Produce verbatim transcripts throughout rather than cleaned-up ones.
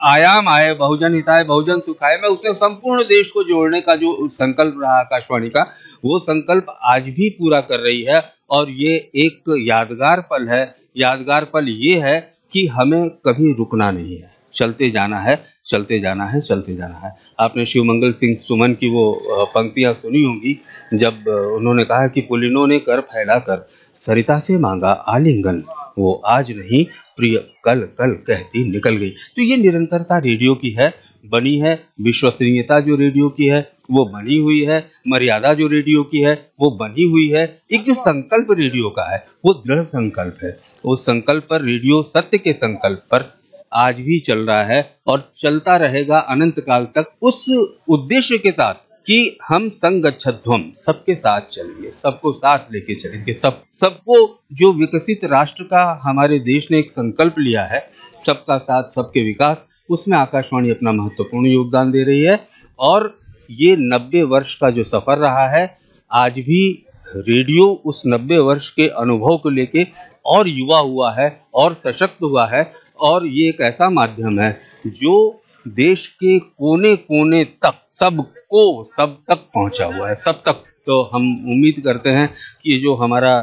आयाम आए, बहुजन हिताय बहुजन सुखाय में उसने संपूर्ण देश को जोड़ने का जो संकल्प रहा आकाशवाणी का, वो संकल्प आज भी पूरा कर रही है। और ये एक यादगार पल है। यादगार पल ये है कि हमें कभी रुकना नहीं है, चलते जाना है, चलते जाना है, चलते जाना है। आपने शिवमंगल सिंह सुमन की वो पंक्तियाँ सुनी होंगी जब उन्होंने कहा कि पुलिनों ने कर फैला कर सरिता से मांगा आलिंगन, वो आज नहीं प्रिय कल कल कहती निकल गई। तो ये निरंतरता रेडियो की है, बनी है। विश्वसनीयता जो रेडियो की है वो बनी हुई है। मर्यादा जो रेडियो की है वो बनी हुई है। एक जो संकल्प रेडियो का है वो दृढ़ संकल्प है। उस संकल्प पर रेडियो, सत्य के संकल्प पर आज भी चल रहा है और चलता रहेगा अनंत काल तक, उस उद्देश्य के साथ कि हम संगच्छध्वम, सबके साथ चलेंगे, सबको साथ लेके चलेंगे। सब सबको जो विकसित राष्ट्र का हमारे देश ने एक संकल्प लिया है, सबका साथ सबके विकास, उसमें आकाशवाणी अपना महत्वपूर्ण योगदान दे रही है। और ये नब्बे वर्ष का जो सफर रहा है, आज भी रेडियो उस नब्बे वर्ष के अनुभव को लेके और युवा हुआ है और सशक्त हुआ है। और ये एक ऐसा माध्यम है जो देश के कोने कोने तक, सबको सब तक पहुंचा हुआ है, सब तक। तो हम उम्मीद करते हैं कि जो हमारा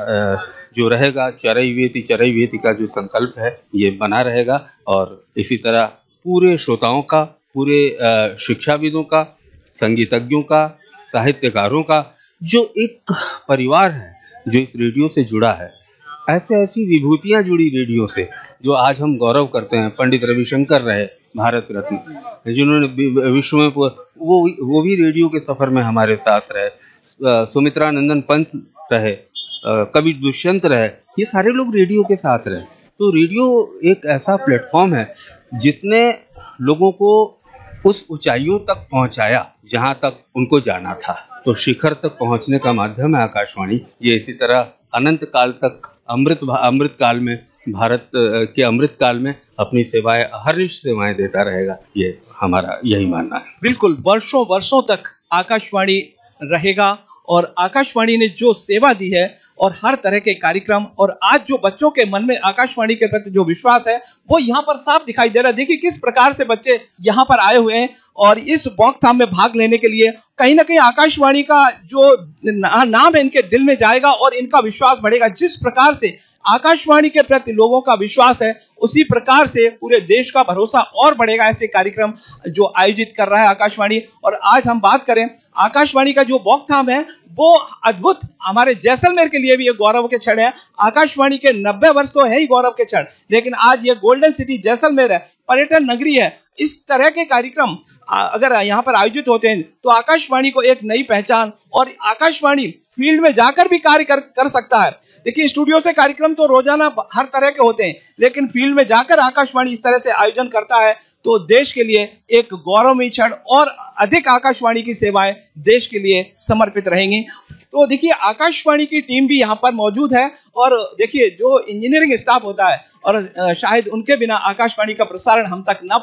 जो रहेगा चरई वेति चरई वेति का जो संकल्प है ये बना रहेगा। और इसी तरह पूरे श्रोताओं का, पूरे शिक्षाविदों का, संगीतज्ञों का, साहित्यकारों का जो एक परिवार है जो इस रेडियो से जुड़ा है, ऐसे ऐसी विभूतियां जुड़ी रेडियो से जो आज हम गौरव करते हैं। पंडित रविशंकर रहे भारत रत्न, जिन्होंने विश्व में वो वो भी रेडियो के सफर में हमारे साथ रहे। सुमित्रा नंदन पंत रहे, कवि दुष्यंत रहे, ये सारे लोग रेडियो के साथ रहे। तो रेडियो एक ऐसा प्लेटफॉर्म है जिसने लोगों को उस ऊंचाइयों तक पहुंचाया जहां तक उनको जाना था। तो शिखर तक पहुंचने का माध्यम है आकाशवाणी। ये इसी तरह अनंत काल तक, अमृत अमृत काल में, भारत के अमृत काल में अपनी सेवाएं, अहर्निश सेवाएं देता रहेगा। ये हमारा यही मानना है। बिल्कुल, वर्षों वर्षों तक आकाशवाणी रहेगा। और आकाशवाणी ने जो सेवा दी है और हर तरह के कार्यक्रम, और आज जो बच्चों के मन में आकाशवाणी के प्रति जो विश्वास है वो यहाँ पर साफ दिखाई दे रहा है। देखिए किस प्रकार से बच्चे यहाँ पर आए हुए हैं और इस वॉकथॉन में भाग लेने के लिए। कहीं ना कहीं आकाशवाणी का जो नाम है इनके दिल में जाएगा और इनका विश्वास बढ़ेगा। जिस प्रकार से आकाशवाणी के प्रति लोगों का विश्वास है, उसी प्रकार से पूरे देश का भरोसा और बढ़ेगा ऐसे कार्यक्रम जो आयोजित कर रहा है आकाशवाणी। और आज हम बात करें आकाशवाणी का जो वॉकथॉन है वो अद्भुत, हमारे जैसलमेर के लिए भी एक गौरव के क्षण है। आकाशवाणी के नब्बे वर्ष तो है ही गौरव के क्षण, लेकिन आज ये गोल्डन सिटी जैसलमेर है, पर्यटन नगरी है। इस तरह के कार्यक्रम अगर यहाँ पर आयोजित होते हैं तो आकाशवाणी को एक नई पहचान, और आकाशवाणी फील्ड में जाकर भी कार्य कर, कर सकता है। देखिए स्टूडियो से कार्यक्रम तो रोजाना हर तरह के होते हैं, लेकिन फील्ड में जाकर आकाशवाणी इस तरह से आयोजन करता है तो देश के लिए एक गौरवमयी क्षण, और अधिक आकाशवाणी की सेवाएं देश के लिए समर्पित रहेंगी। तो देखिए आकाशवाणी की टीम भी यहाँ पर मौजूद है, और देखिए जो इंजीनियरिंग स्टाफ होता है और शायद उनके बिना आकाशवाणी का प्रसारण हम तक न